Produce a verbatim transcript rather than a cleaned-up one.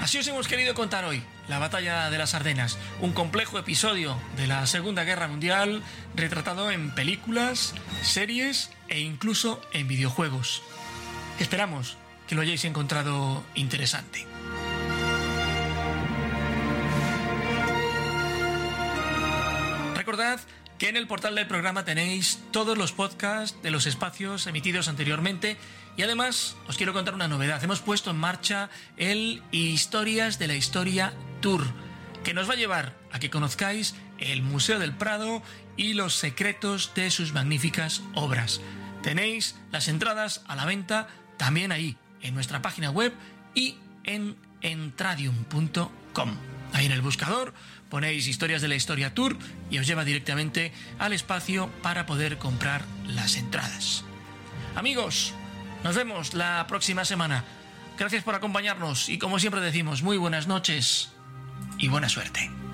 Así os hemos querido contar hoy la batalla de las Ardenas, un complejo episodio de la Segunda Guerra Mundial retratado en películas, series e incluso en videojuegos. Esperamos que lo hayáis encontrado interesante. Recordad que en el portal del programa tenéis todos los podcasts de los espacios emitidos anteriormente y además os quiero contar una novedad. Hemos puesto en marcha el Historias de la Historia Tour, que nos va a llevar a que conozcáis el Museo del Prado y los secretos de sus magníficas obras. Tenéis las entradas a la venta también ahí, en nuestra página web y en entradium punto com. Ahí en el buscador ponéis Historias de la Historia Tour y os lleva directamente al espacio para poder comprar las entradas. Amigos, nos vemos la próxima semana. Gracias por acompañarnos y, como siempre decimos, muy buenas noches y buena suerte.